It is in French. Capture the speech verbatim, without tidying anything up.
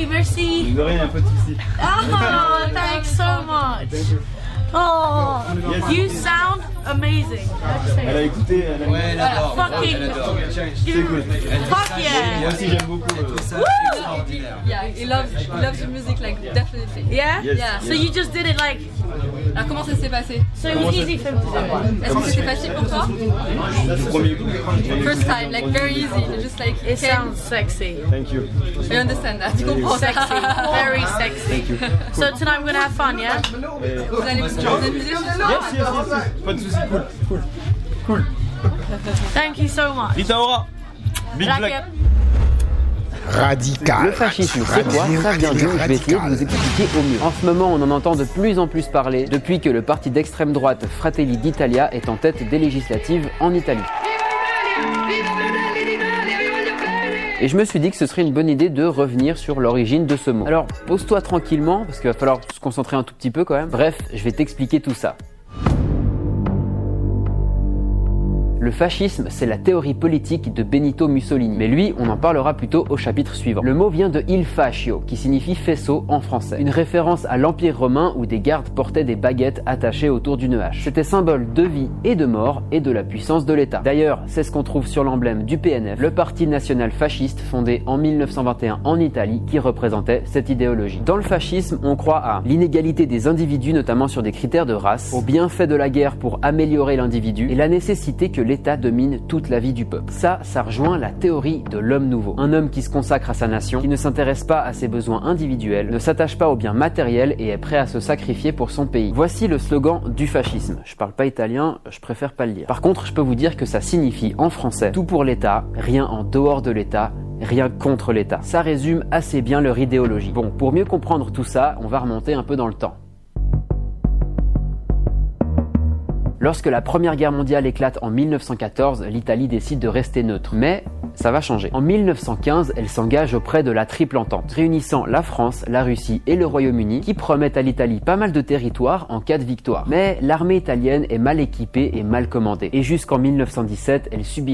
merci, merci. De rien, pas de soucis. Oh, thanks so much. Oh, you sound amazing. Elle a écouté, elle a Ouais, elle adore. Fucking, Elle adore. C'est cool. fuck Moi yeah. aussi j'aime beaucoup. euh, Ça, extraordinaire. Yeah, he loves, he loves the music, like, definitely. Yeah? Yes, Yeah. So you just did it like, Alors, comment ça s'est passé? so it was easy for him to do it. Est-ce que c'était facile pour toi? Du premier coup. First time, like, very easy. You just, like, It came. sounds sexy. Thank you. I understand that. Tu comprends ça? Sexy. Very sexy. So tonight we're gonna have fun, yeah? Vous allez vous amuser ce soir? Yes, yes, yes, yes. Pas de soucis, cool, cool, cool. Thank you so much. Rita Ora. Big Like Black. it. Radical. Le fascisme, c'est quoi? Ça vient d'où? Je vais essayer de vous expliquer au mieux. En ce moment, on en entend de plus en plus parler depuis que le parti d'extrême droite Fratelli d'Italia est en tête des législatives en Italie. Et je me suis dit que ce serait une bonne idée de revenir sur l'origine de ce mot. Alors, pose-toi tranquillement, parce qu'il va falloir se concentrer un tout petit peu quand même. Bref, je vais t'expliquer tout ça. Le fascisme, c'est la théorie politique de Benito Mussolini. Mais lui, on en parlera plutôt au chapitre suivant. Le mot vient de il fascio, qui signifie faisceau en français. Une référence à l'Empire romain où des gardes portaient des baguettes attachées autour d'une hache. C'était symbole de vie et de mort et de la puissance de l'État. D'ailleurs, c'est ce qu'on trouve sur l'emblème du P N F, le parti national fasciste fondé en mille neuf cent vingt et un en Italie qui représentait cette idéologie. Dans le fascisme, on croit à l'inégalité des individus, notamment sur des critères de race, au bienfait de la guerre pour améliorer l'individu et la nécessité que l'État domine toute la vie du peuple. Ça, ça rejoint la théorie de l'homme nouveau. Un homme qui se consacre à sa nation, qui ne s'intéresse pas à ses besoins individuels, ne s'attache pas aux biens matériels et est prêt à se sacrifier pour son pays. Voici le slogan du fascisme. Je parle pas italien, je préfère pas le dire. Par contre, je peux vous dire que ça signifie en français tout pour l'État, rien en dehors de l'État, rien contre l'État. Ça résume assez bien leur idéologie. Bon, pour mieux comprendre tout ça, on va remonter un peu dans le temps. Lorsque la Première Guerre mondiale éclate en mille neuf cent quatorze, l'Italie décide de rester neutre. Mais ça va changer. En mille neuf cent quinze, elle s'engage auprès de la Triple Entente, réunissant la France, la Russie et le Royaume-Uni, qui promettent à l'Italie pas mal de territoires en cas de victoire. Mais l'armée italienne est mal équipée et mal commandée. Et jusqu'en mille neuf cent dix-sept, elle subit